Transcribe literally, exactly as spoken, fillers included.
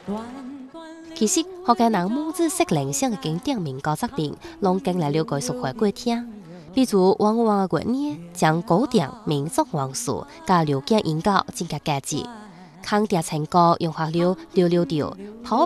其實，學嘅人母子識聯想嘅經典民歌作品，攏經歷了藝術回歸聽。比如汪汪嘅月夜，將古典民族元素加流行音樂進行結合，康定情歌融合了溜溜調、跑